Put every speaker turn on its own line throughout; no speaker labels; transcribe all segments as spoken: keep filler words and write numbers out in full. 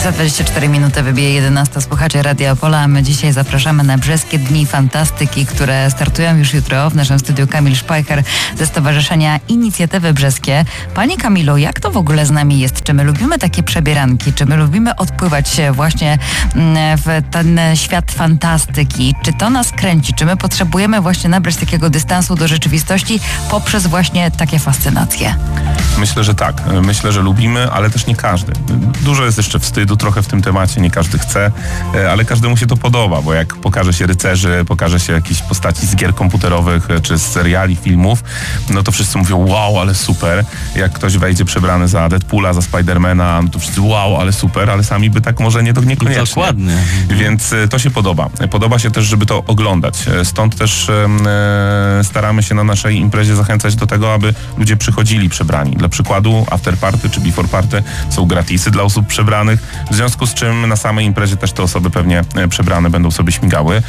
Za dwadzieścia cztery minuty wybije jedenasta. Słuchacie Radia Opola, a my dzisiaj zapraszamy na Brzeskie Dni Fantastyki, które startują już jutro. W naszym studiu Kamil Szpajcher ze Stowarzyszenia Inicjatywy Brzeskie. Panie Kamilu, jak to w ogóle z nami jest? Czy my lubimy takie przebieranki? Czy my lubimy odpływać się właśnie w ten świat fantastyki? Czy to nas kręci? Czy my potrzebujemy właśnie nabrać takiego dystansu do rzeczywistości poprzez właśnie takie fascynacje?
Myślę, że tak. Myślę, że lubimy, ale też nie każdy. Dużo jest jeszcze wstydu trochę w tym temacie, nie każdy chce, ale każdemu się to podoba, bo jak pokaże się rycerzy, pokaże się jakieś postaci z gier komputerowych czy z seriali, filmów, no to wszyscy mówią wow, ale super. Jak ktoś wejdzie przebrany za Deadpoola, za Spidermana, no to wszyscy wow, ale super, ale sami by tak może nie, niekoniecznie.
Dokładnie.
Więc to się podoba. Podoba się też, żeby to oglądać. Stąd też e, staramy się na naszej imprezie zachęcać do tego, aby ludzie przychodzili przebrani. Dla przykładu after party czy before party są gratisy dla osób przebranych, w związku z czym na samej imprezie też te osoby pewnie przebrane będą sobie śmigały.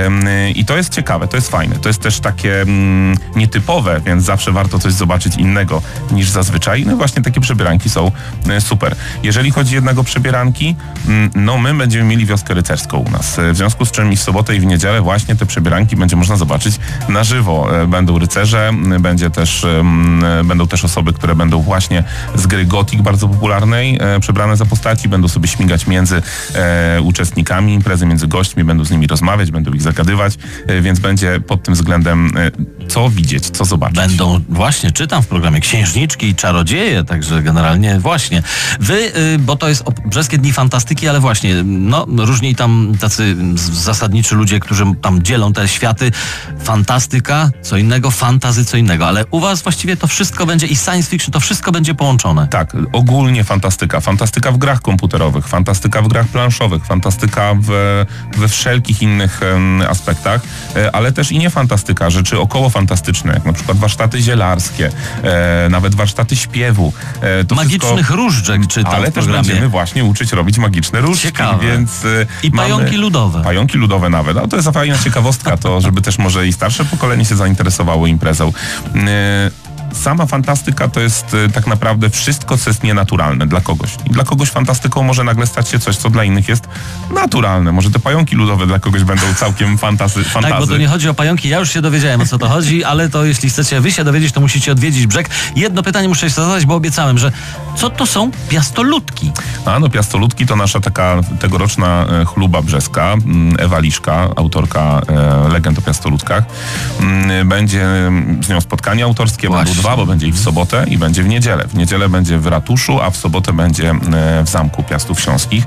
I to jest ciekawe, to jest fajne. To jest też takie mm, nietypowe, więc zawsze warto coś zobaczyć innego niż zazwyczaj. No właśnie takie przebieranki są super. Jeżeli chodzi jednak o przebieranki, no my będziemy mieli wioskę rycerską u nas. W związku z czym i w sobotę i w niedzielę właśnie te przebieranki będzie można zobaczyć na żywo. Będą rycerze, będzie też, będą też osoby, które będą właśnie z gry Gothic bardzo popularnej, przebrane za postaci, będą sobie śmigać między e, uczestnikami imprezy, między gośćmi, będą z nimi rozmawiać, będą ich zagadywać, e, więc będzie pod tym względem e, co widzieć, co zobaczyć.
Będą, właśnie, czytam w programie, księżniczki i czarodzieje, także generalnie właśnie. Wy, y, bo to jest Brzeskie Dni Fantastyki, ale właśnie, no różni tam tacy zasadniczy ludzie, którzy tam dzielą te światy. Fantastyka, co innego, fantazy, co innego, ale u was właściwie to wszystko będzie i science fiction, to wszystko będzie połączone.
Tak, ogólnie fantastyka. Fantastyka w grach komputerowych, fantastyka w grach planszowych, fantastyka w, we wszelkich innych um, aspektach, e, ale też i nie fantastyka, rzeczy około fantastyczne, jak na przykład warsztaty zielarskie, e, nawet warsztaty śpiewu. E, to
Magicznych
wszystko,
różdżek czytam
ale
w
też
programie.
będziemy właśnie uczyć robić magiczne różdżki.
Ciekawe.
Więc, e,
I pająki
mamy,
ludowe.
Pająki ludowe nawet. No, to jest fajna ciekawostka, to żeby też może i starsze pokolenie się zainteresowało imprezą. E, Sama fantastyka to jest y, tak naprawdę wszystko, co jest nienaturalne dla kogoś. I dla kogoś fantastyką może nagle stać się coś, co dla innych jest naturalne. Może te pająki ludowe dla kogoś będą całkiem fantazy. fantazy.
Tak, bo to nie chodzi o pająki. Ja już się dowiedziałem, o co to chodzi, ale to jeśli chcecie wy się dowiedzieć, to musicie odwiedzić Brzeg. Jedno pytanie muszę jeszcze zadać, bo obiecałem, że co to są piastoludki?
A no, piastoludki to nasza taka tegoroczna e, chluba brzeska. Ewa Liszka, autorka e, legend o piastoludkach. M, będzie z nią spotkanie autorskie. Będą dwa, bo będzie i w sobotę, i będzie w niedzielę. W niedzielę będzie w ratuszu, a w sobotę będzie w Zamku Piastów Śląskich.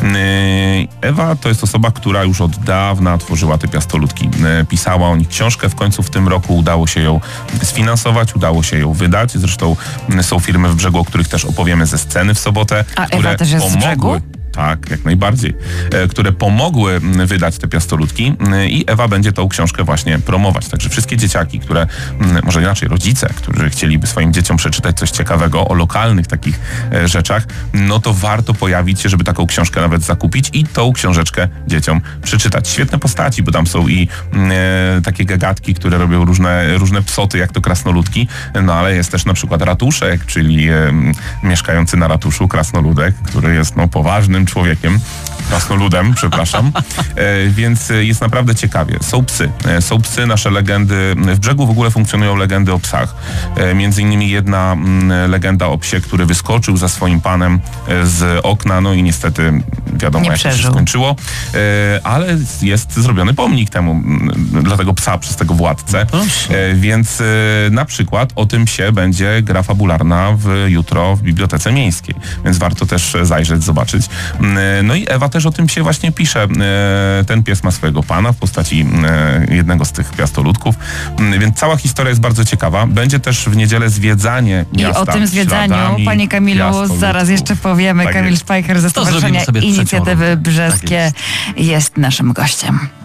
Ewa to jest osoba, która już od dawna tworzyła te piastoludki. Pisała o nich książkę, w końcu w tym roku udało się ją sfinansować, udało się ją wydać. Zresztą są firmy w Brzegu, o których też opowiemy ze sceny w sobotę.
A
które
Ewa też jest
pomogły.
z Brzegu?
Tak, jak najbardziej. E, które pomogły wydać te piastoludki e, i Ewa będzie tą książkę właśnie promować. Także wszystkie dzieciaki, które, m, może inaczej rodzice, którzy chcieliby swoim dzieciom przeczytać coś ciekawego o lokalnych takich e, rzeczach, no to warto pojawić się, żeby taką książkę nawet zakupić i tą książeczkę dzieciom przeczytać. Świetne postaci, bo tam są i e, takie gagatki, które robią różne, różne psoty, jak to krasnoludki, no ale jest też na przykład ratuszek, czyli e, mieszkający na ratuszu krasnoludek, który jest no poważnym człowiekiem, krasnoludem, przepraszam, e, więc jest naprawdę ciekawie. Są psy. E, są psy, nasze legendy. W Brzegu w ogóle funkcjonują legendy o psach. E, między innymi jedna m, legenda o psie, który wyskoczył za swoim panem e, z okna, no i niestety wiadomo,
Nie
jak
przeżył.
to się skończyło, e, ale jest zrobiony pomnik temu, m, dla tego psa przez tego władcę. E, więc e, na przykład o tym psie będzie gra fabularna w, jutro w Bibliotece Miejskiej, więc warto też zajrzeć, zobaczyć. No i Ewa też o tym się właśnie pisze. Ten pies ma swojego pana w postaci jednego z tych piastoludków, więc cała historia jest bardzo ciekawa. Będzie też w niedzielę zwiedzanie miasta.
I o tym zwiedzaniu, panie Kamilu, zaraz jeszcze powiemy. Tak Kamil Szpajcher ze Stowarzyszenia Inicjatywy Brzeskie tak jest. jest naszym gościem.